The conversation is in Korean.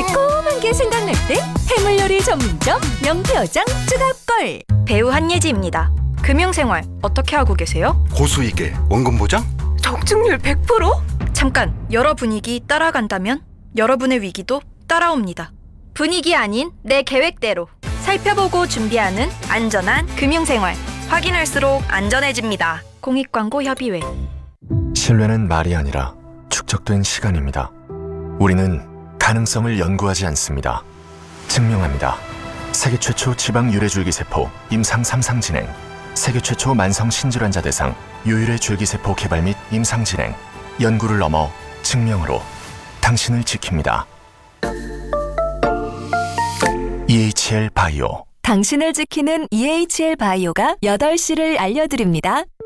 매콤한 게 생각날 때 해물요리 전문점 명태어장 쭈갑걸. 배우 한예지입니다. 금융생활 어떻게 하고 계세요? 고수익에 원금 보장? 적중률 100%? 잠깐, 여러 분위기 따라간다면 여러분의 위기도 따라옵니다. 분위기 아닌 내 계획대로 살펴보고 준비하는 안전한 금융생활. 확인할수록 안전해집니다. 공익광고협의회. 신뢰는 말이 아니라 축적된 시간입니다. 우리는 가능성을 연구하지 않습니다. 증명합니다. 세계 최초 지방 유래줄기세포 임상 3상 진행, 세계 최초 만성 신질환자 대상 유유래 줄기세포 개발 및 임상 진행, 연구를 넘어 증명으로 당신을 지킵니다. EHL 바이오. 당신을 지키는 EHL 바이오가 8시를 알려드립니다.